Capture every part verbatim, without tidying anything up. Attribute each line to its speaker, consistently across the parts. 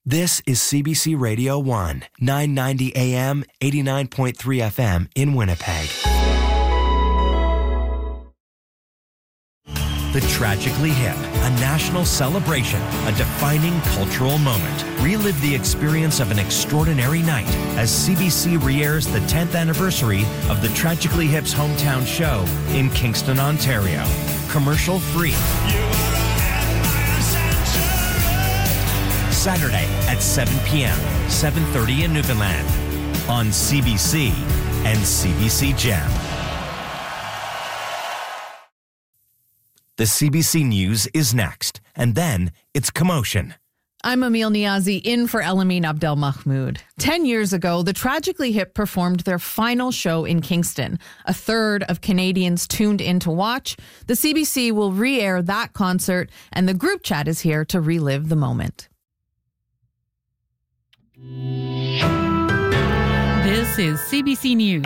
Speaker 1: This is C B C Radio one, nine ninety A M, eighty-nine point three F M in Winnipeg. The Tragically Hip, a national celebration, a defining cultural moment. Relive the experience of an extraordinary night as C B C re-airs the tenth anniversary of the Tragically Hip's hometown show in Kingston, Ontario. Commercial free. Saturday at seven p.m., seven thirty in Newfoundland on C B C and C B C Gem. The C B C News is next, and then it's Commotion.
Speaker 2: I'm Emil Niazi in for Elamine Abdel Mahmoud. Ten years ago, the Tragically Hip performed their final show in Kingston. A third of Canadians tuned in to watch. The C B C will re-air that concert, and the group chat is here to relive the moment.
Speaker 3: This is C B C News.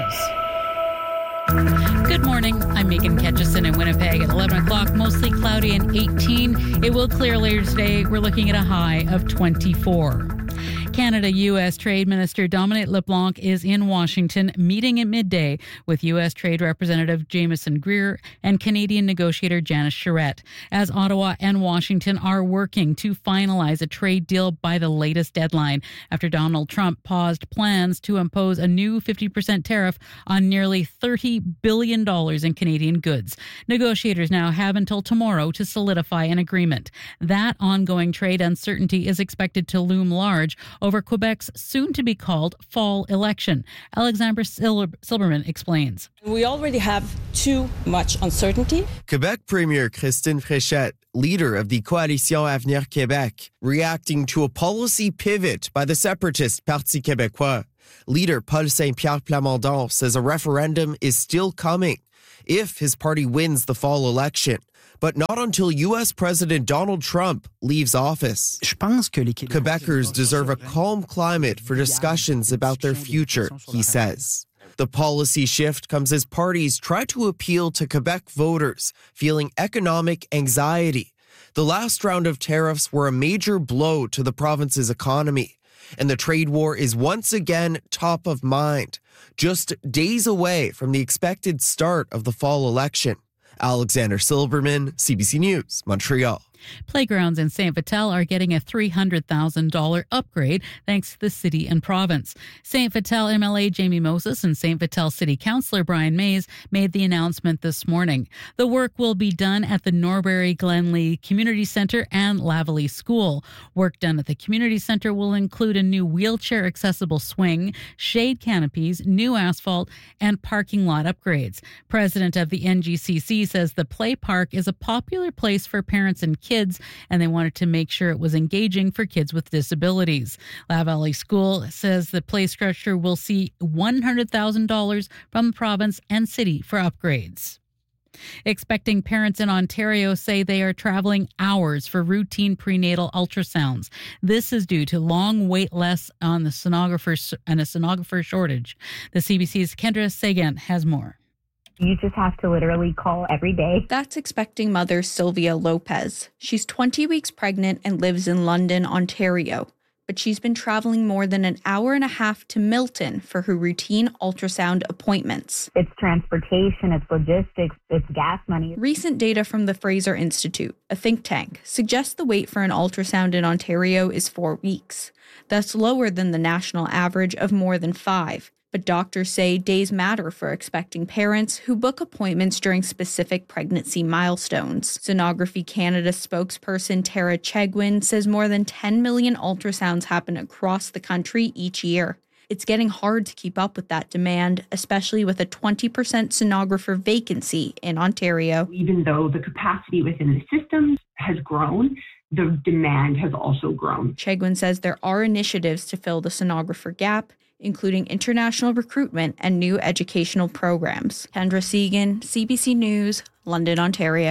Speaker 3: Good morning. I'm Megan Ketchison in Winnipeg at eleven o'clock. Mostly cloudy and eighteen. It will clear later today. We're looking at a high of twenty-four. Canada-U S Trade Minister Dominic LeBlanc is in Washington meeting at midday with U S Trade Representative Jameson Greer and Canadian negotiator Janice Charette, as Ottawa and Washington are working to finalize a trade deal by the latest deadline after Donald Trump paused plans to impose a new fifty percent tariff on nearly thirty billion dollars in Canadian goods. Negotiators now have until tomorrow to solidify an agreement. That ongoing trade uncertainty is expected to loom large over Quebec's soon-to-be-called fall election. Alexandra Sil- Silberman explains.
Speaker 4: We already have too much uncertainty.
Speaker 5: Quebec Premier Christine Fréchette, leader of the Coalition Avenir Québec, reacting to a policy pivot by the separatist Parti Québécois. Leader Paul Saint-Pierre Plamondon says a referendum is still coming if his party wins the fall election, but not until U S President Donald Trump leaves office. Quebecers deserve a calm climate for discussions about their future, he says. The policy shift comes as parties try to appeal to Quebec voters feeling economic anxiety. The last round of tariffs were a major blow to the province's economy, and the trade war is once again top of mind, just days away from the expected start of the fall election. Alexander Silberman, C B C News, Montreal.
Speaker 3: Playgrounds in Saint Vital are getting a three hundred thousand dollars upgrade thanks to the city and province. Saint Vital M L A Jamie Moses and Saint Vital City Councillor Brian Mays made the announcement this morning. The work will be done at the Norbury Glenlee Community Centre and Lavallee School. Work done at the Community Centre will include a new wheelchair-accessible swing, shade canopies, new asphalt, and parking lot upgrades. President of the N G C C says the play park is a popular place for parents and kids kids, and they wanted to make sure it was engaging for kids with disabilities. Lavallee School says the play structure will see one hundred thousand dollars from the province and city for upgrades. Expecting parents in Ontario say they are traveling hours for routine prenatal ultrasounds. This is due to long wait lists on the sonographers and a sonographer shortage. The C B C's Kendra Sagan has more.
Speaker 6: You just have to literally call every day.
Speaker 7: That's expecting mother Sylvia Lopez. She's twenty weeks pregnant and lives in London, Ontario. But she's been traveling more than an hour and a half to Milton for her routine ultrasound appointments.
Speaker 6: It's transportation, it's logistics, it's gas money.
Speaker 7: Recent data from the Fraser Institute, a think tank, suggests the wait for an ultrasound in Ontario is four weeks. That's lower than the national average of more than five. But doctors say days matter for expecting parents who book appointments during specific pregnancy milestones. Sonography Canada spokesperson Tara Chegwin says more than ten million ultrasounds happen across the country each year. It's getting hard to keep up with that demand, especially with a twenty percent sonographer vacancy in Ontario.
Speaker 8: Even though the capacity within the system has grown, the demand has also grown.
Speaker 7: Chegwin says there are initiatives to fill the sonographer gap, including international recruitment and new educational programs. Kendra Segan, C B C News, London, Ontario.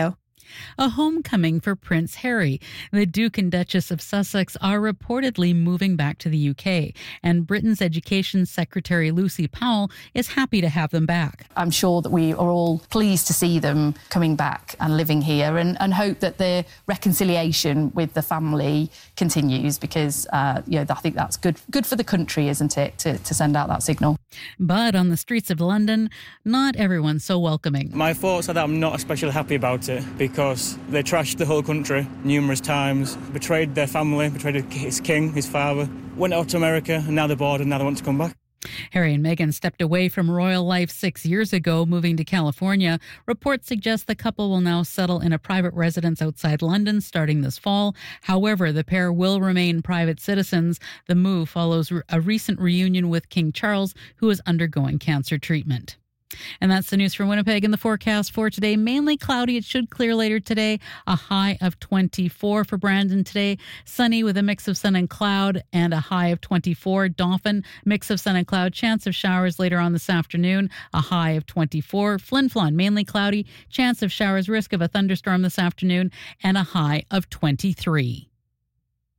Speaker 3: A homecoming for Prince Harry. The Duke and Duchess of Sussex are reportedly moving back to the U K, and Britain's Education Secretary Lucy Powell is happy to have them back.
Speaker 9: I'm sure that we are all pleased to see them coming back and living here, and, and hope that the reconciliation with the family continues, because uh, you know, I think that's good good for the country, isn't it, to, to send out that signal.
Speaker 3: But on the streets of London, not everyone's so welcoming.
Speaker 10: My thoughts are that I'm not especially happy about it, because they trashed the whole country numerous times, betrayed their family, betrayed his king, his father, went out to America, and now they're bored and now they want to come back.
Speaker 3: Harry and Meghan stepped away from royal life six years ago, moving to California. Reports suggest the couple will now settle in a private residence outside London starting this fall. However, the pair will remain private citizens. The move follows a recent reunion with King Charles, who is undergoing cancer treatment. And that's the news from Winnipeg. And the forecast for today, mainly cloudy. It should clear later today. A high of twenty-four for Brandon today. Sunny with a mix of sun and cloud, and a high of twenty-four. Dauphin, mix of sun and cloud. Chance of showers later on this afternoon. A high of twenty-four. Flin Flon, mainly cloudy. Chance of showers, risk of a thunderstorm this afternoon, and a high of twenty-three.